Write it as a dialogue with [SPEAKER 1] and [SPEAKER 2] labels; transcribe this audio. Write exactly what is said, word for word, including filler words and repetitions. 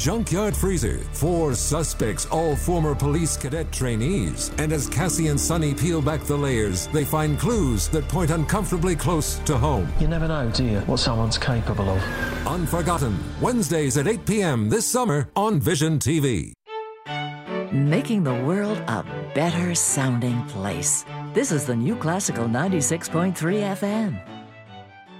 [SPEAKER 1] junkyard freezer, four suspects, all former police cadet trainees. And as Cassie and Sonny peel back the layers, they find clues that point uncomfortably close to home.
[SPEAKER 2] You never know, do you, what someone's capable of?
[SPEAKER 1] Unforgotten, Wednesdays at eight p.m. this summer on Vision T V.
[SPEAKER 3] Making the world a better sounding place. This is the New Classical ninety-six point three F M.